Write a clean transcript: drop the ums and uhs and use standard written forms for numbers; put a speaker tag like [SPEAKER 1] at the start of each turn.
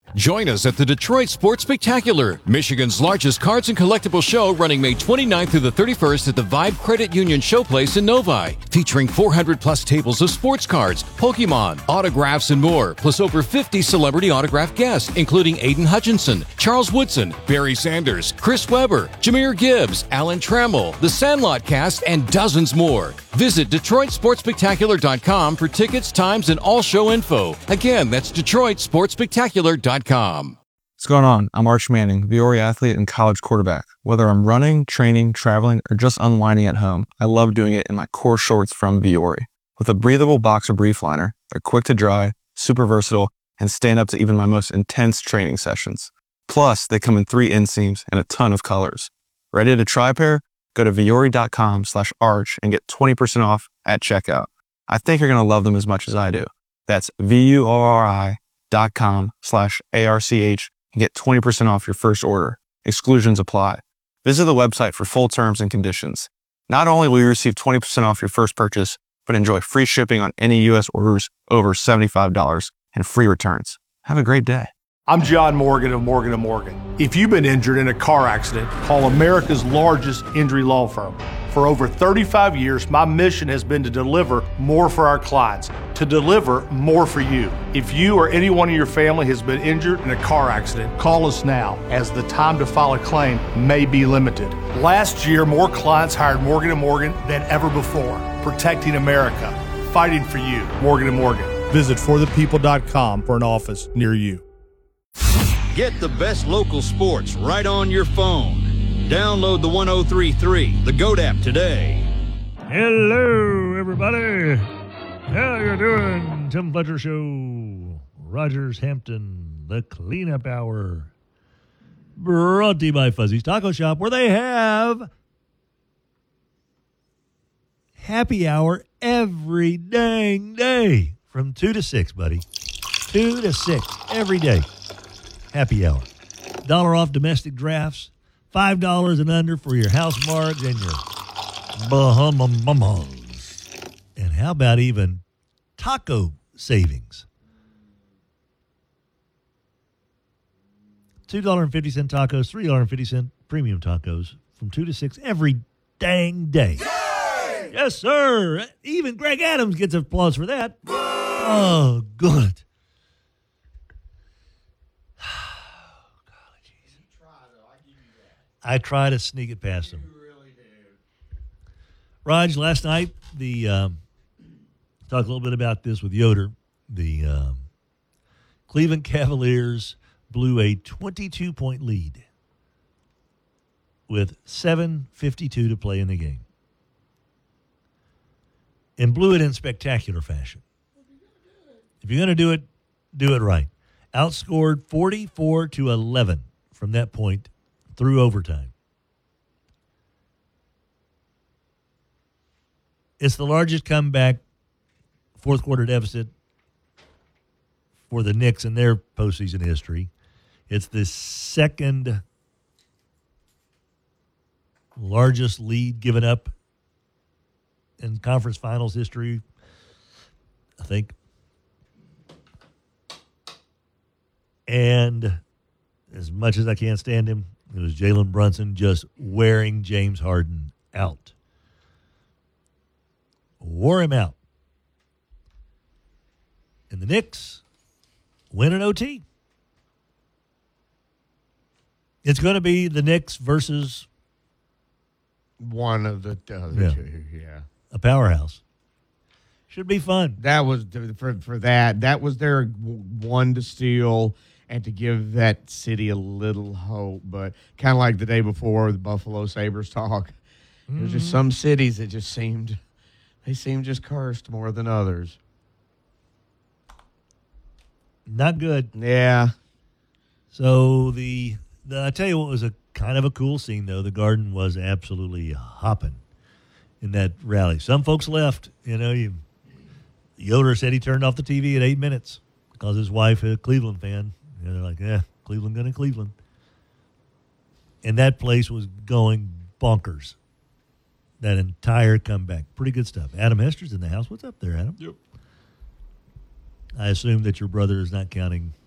[SPEAKER 1] Join us at the Detroit Sports Spectacular, Michigan's largest cards and collectible show, running May 29th through the 31st at the Vibe Credit Union Showplace in Novi, featuring 400 plus tables of sports cards, Pokemon, autographs, and more, plus over 50 celebrity autograph guests, including Aiden Hutchinson, Charles Woodson, Barry Sanders, Chris Webber, Jahmyr Gibbs, Alan Trammell, the Sandlot cast, and dozens more. Visit DetroitSportsSpectacular.com for tickets, times, and all show info. Again, that's DetroitSportsSpectacular.com.
[SPEAKER 2] What's going on? I'm Arch Manning, Viore athlete and college quarterback. Whether I'm running, training, traveling, or just unwinding at home, I love doing it in my core shorts from Viore. With a breathable boxer brief liner, they're quick to dry, super versatile, and stand up to even my most intense training sessions. Plus, they come in 3 inseams and a ton of colors. Ready to try a pair? Go to Viore.com/arch and get 20% off at checkout. I think you're going to love them as much as I do. That's VUORI.com/ARCH and get 20% off your first order. Exclusions apply. Visit the website for full terms and conditions. Not only will you receive 20% off your first purchase, but enjoy free shipping on any U.S. orders over $75 and free returns. Have a great day.
[SPEAKER 3] I'm John Morgan of Morgan & Morgan. If you've been injured in a car accident, call America's largest injury law firm. For over 35 years, my mission has been to deliver more for our clients, to deliver more for you. If you or anyone in your family has been injured in a car accident, call us now, as the time to file a claim may be limited. Last year, more clients hired Morgan & Morgan than ever before, protecting America, fighting for you. Morgan & Morgan. Visit forthepeople.com for an office near you.
[SPEAKER 4] Get the best local sports right on your phone. Download the 1033, the GOAT app today.
[SPEAKER 5] Hello, everybody. How you doing? Tim Fletcher Show. Rogers Hampton, the cleanup hour. Brought to you by Fuzzy's Taco Shop, where they have happy hour every dang day. From 2 to 6, buddy. 2 to 6 every day. Happy hour. $1 off domestic drafts. $5 and under for your house marks and your Bahamas. And how about even taco savings? $2.50 tacos, $3.50 premium tacos from 2 to 6 every dang day. Yay! Yes, sir. Even Greg Adams gets applause for that. Oh, good. I try to sneak it past him. You really do. Raj, last night, talked a little bit about this with Yoder. The Cleveland Cavaliers blew a 22-point lead with 7:52 to play in the game. And blew it in spectacular fashion. If you're going to do it right. Outscored 44-11 from that point through overtime. It's the largest comeback fourth quarter deficit for the Knicks in their postseason history. It's the second largest lead given up in conference finals history, I think. And as much as I can't stand him, it was Jalen Brunson just wearing James Harden out. Wore him out. And the Knicks win an OT. It's going to be the Knicks versus
[SPEAKER 6] one of the other two, yeah.
[SPEAKER 5] A powerhouse. Should be fun.
[SPEAKER 6] That was for that. That was their one to steal and to give that city a little hope. But kind of like the day before, the Buffalo Sabres talk. Mm-hmm. There's just some cities that just seemed just cursed more than others.
[SPEAKER 5] Not good.
[SPEAKER 6] Yeah.
[SPEAKER 5] So I tell you what was a kind of a cool scene, though. The Garden was absolutely hopping in that rally. Some folks left. Yoder said he turned off the TV at 8 minutes because his wife is a Cleveland fan. And they're like, Cleveland going to Cleveland. And that place was going bonkers. That entire comeback. Pretty good stuff. Adam Hester's in the house. What's up there, Adam?
[SPEAKER 7] Yep.
[SPEAKER 5] I assume that your brother is not counting